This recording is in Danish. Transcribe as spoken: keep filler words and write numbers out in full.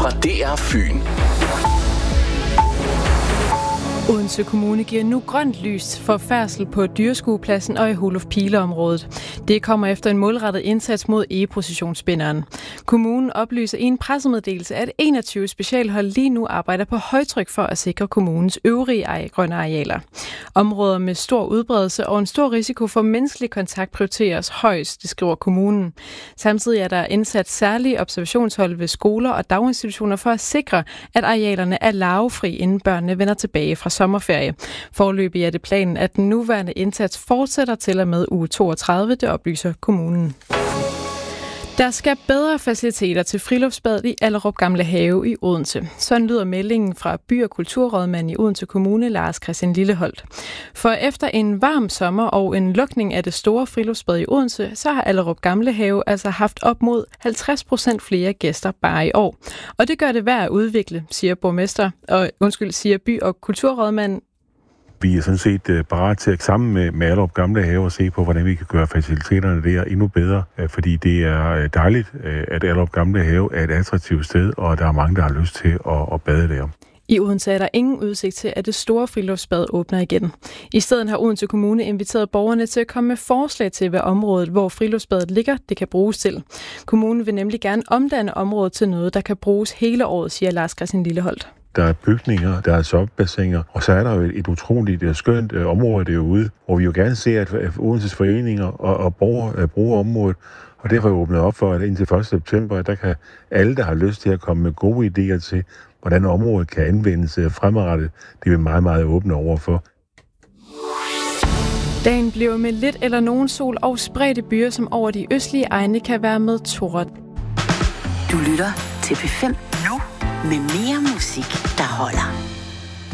fra D R Fyn. Odense Kommune giver nu grønt lys for færdsel på Dyreskuepladsen og i Holof Pile-området. Det kommer efter en målrettet indsats mod egeprocessionsspinderen. Kommunen oplyser i en pressemeddelelse, at enogtyve specialhold lige nu arbejder på højtryk for at sikre kommunens øvrige grønne arealer. Områder med stor udbredelse og en stor risiko for menneskelig kontakt prioriteres højst, det skriver kommunen. Samtidig er der indsat særlige observationshold ved skoler og daginstitutioner for at sikre, at arealerne er larvefri, inden børnene vender tilbage fra sommerferie. Foreløbig er det planen, at den nuværende indsats fortsætter til og med uge toogtredive, det oplyser kommunen. Der skal bedre faciliteter til friluftsbadet i Allerup Gamle Have i Odense. Sådan lyder meldingen fra by- og kulturrådmand i Odense Kommune, Lars Christian Lilleholdt. For efter en varm sommer og en lukning af det store friluftsbad i Odense, så har Allerup Gamle Have altså haft op mod halvtreds procent flere gæster bare i år. Og det gør det værd at udvikle, siger borgmester, og undskyld, siger by- og kulturrådmand. Vi er sådan set parat til at sammen med, med Allerup Gamle Have og se på, hvordan vi kan gøre faciliteterne der endnu bedre. Fordi det er dejligt, at Allerup Gamle Have er et attraktivt sted, og der er mange, der har lyst til at, at bade der. I Odense er der ingen udsigt til, at det store friluftsbad åbner igen. I stedet har Odense Kommune inviteret borgerne til at komme med forslag til, hvad området, hvor friluftsbadet ligger, det kan bruges til. Kommunen vil nemlig gerne omdanne området til noget, der kan bruges hele året, siger Lars Christian Lilleholdt. Der er bygninger, der er sopbassiner, og så er der jo et, et utroligt skønt øh, område derude, hvor vi jo gerne ser, at, at Odenses foreninger og, og borgere øh, bruger området. Og derfor er vi åbnet op for, at indtil første september, der kan alle, der har lyst til at komme med gode idéer til, hvordan området kan anvendes øh, fremadrettet, det er vi meget, meget åbne over for. Dagen bliver med lidt eller nogen sol og spredte byer, som over de østlige egne kan være med torden. Du lytter til P fem nu med mere musik, der holder.